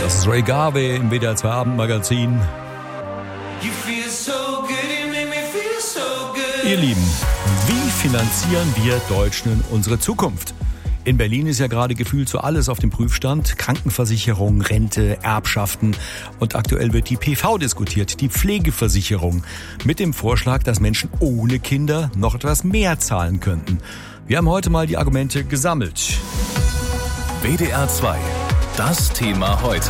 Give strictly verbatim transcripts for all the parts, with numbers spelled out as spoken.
Das ist Ray Garvey im W D R zwei Abendmagazin. Ihr Lieben, wie finanzieren wir Deutschen unsere Zukunft? In Berlin ist ja gerade gefühlt so alles auf dem Prüfstand. Krankenversicherung, Rente, Erbschaften. Und aktuell wird die P V diskutiert, die Pflegeversicherung. Mit dem Vorschlag, dass Menschen ohne Kinder noch etwas mehr zahlen könnten. Wir haben heute mal die Argumente gesammelt. W D R zwei. Das Thema heute.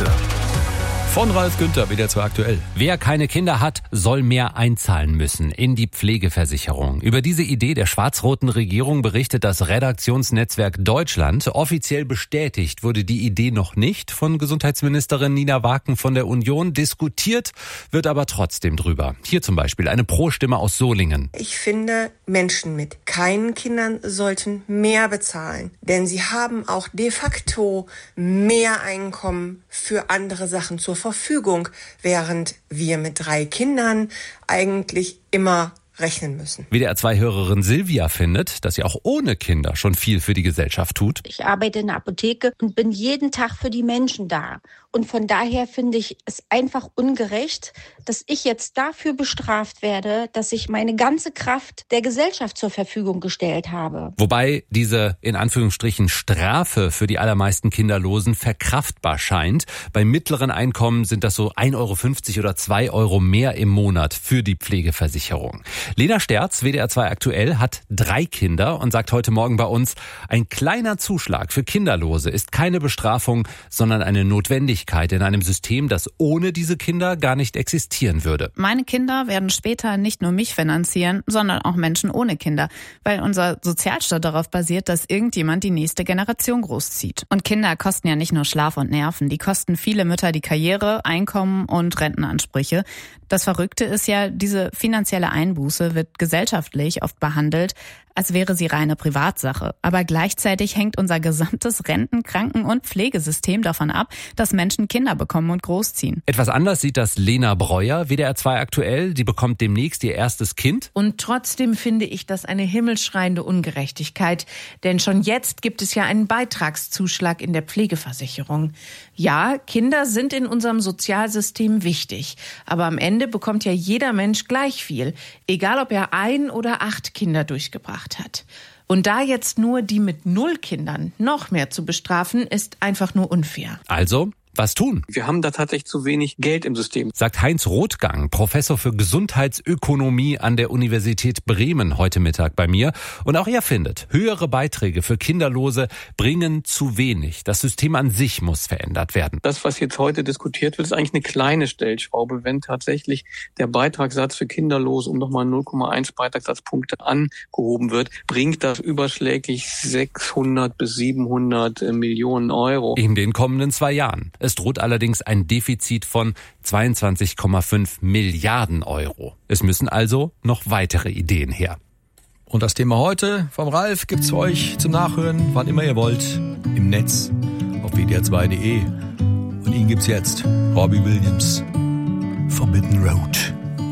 Von Ralf Günther, W D R zwei aktuell. Wer keine Kinder hat, soll mehr einzahlen müssen in die Pflegeversicherung. Über diese Idee der schwarz-roten Regierung berichtet das Redaktionsnetzwerk Deutschland. Offiziell bestätigt wurde die Idee noch nicht von Gesundheitsministerin Nina Waken von der Union. Diskutiert wird aber trotzdem drüber. Hier zum Beispiel eine Pro-Stimme aus Solingen. Ich finde, Menschen mit keinen Kindern sollten mehr bezahlen. Denn sie haben auch de facto mehr Einkommen für andere Sachen zur Verfügung, während wir mit drei Kindern eigentlich immer rechnen müssen. W D R zwei Hörerin Silvia findet, dass sie auch ohne Kinder schon viel für die Gesellschaft tut. Ich arbeite in der Apotheke und bin jeden Tag für die Menschen da. Und von daher finde ich es einfach ungerecht, dass ich jetzt dafür bestraft werde, dass ich meine ganze Kraft der Gesellschaft zur Verfügung gestellt habe. Wobei diese in Anführungsstrichen Strafe für die allermeisten Kinderlosen verkraftbar scheint. Bei mittleren Einkommen sind das so ein Euro fünfzig oder zwei Euro mehr im Monat für die Pflegeversicherung. Lena Sterz, W D R zwei aktuell, hat drei Kinder und sagt heute Morgen bei uns, ein kleiner Zuschlag für Kinderlose ist keine Bestrafung, sondern eine Notwendigkeit in einem System, das ohne diese Kinder gar nicht existieren würde. Meine Kinder werden später nicht nur mich finanzieren, sondern auch Menschen ohne Kinder, weil unser Sozialstaat darauf basiert, dass irgendjemand die nächste Generation großzieht. Und Kinder kosten ja nicht nur Schlaf und Nerven, die kosten viele Mütter die Karriere, Einkommen und Rentenansprüche. Das Verrückte ist ja, diese finanzielle Einbuße wird gesellschaftlich oft behandelt, als wäre sie reine Privatsache. Aber gleichzeitig hängt unser gesamtes Renten-, Kranken- und Pflegesystem davon ab, dass Menschen Kinder bekommen und großziehen. Etwas anders sieht das Lena Breuer, W D R zwei aktuell. Die bekommt demnächst ihr erstes Kind. Und trotzdem finde ich das eine himmelschreiende Ungerechtigkeit. Denn schon jetzt gibt es ja einen Beitragszuschlag in der Pflegeversicherung. Ja, Kinder sind in unserem Sozialsystem wichtig. Aber am Ende bekommt ja jeder Mensch gleich viel. Egal, ob er ein oder acht Kinder durchgebracht hat. Und da jetzt nur die mit null Kindern noch mehr zu bestrafen, ist einfach nur unfair. Also, was tun? Wir haben da tatsächlich zu wenig Geld im System, sagt Heinz Rothgang, Professor für Gesundheitsökonomie an der Universität Bremen, heute Mittag bei mir. Und auch er findet, höhere Beiträge für Kinderlose bringen zu wenig. Das System an sich muss verändert werden. Das, was jetzt heute diskutiert wird, ist eigentlich eine kleine Stellschraube. Wenn tatsächlich der Beitragssatz für Kinderlose um nochmal null Komma eins Beitragssatzpunkte angehoben wird, bringt das überschlägig sechshundert bis siebenhundert Millionen Euro. In den kommenden zwei Jahren. Es droht allerdings ein Defizit von zweiundzwanzig Komma fünf Milliarden Euro. Es müssen also noch weitere Ideen her. Und das Thema heute vom Ralf gibt's für euch zum Nachhören, wann immer ihr wollt, im Netz auf w d r zwei punkt d e. Und ihn gibt's jetzt, Robbie Williams, Forbidden Road.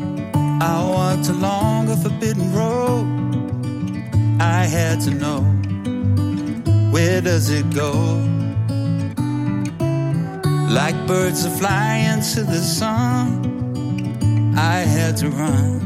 I walked along a forbidden road. I had to know, where does it go? Like birds are flying to the sun, I had to run.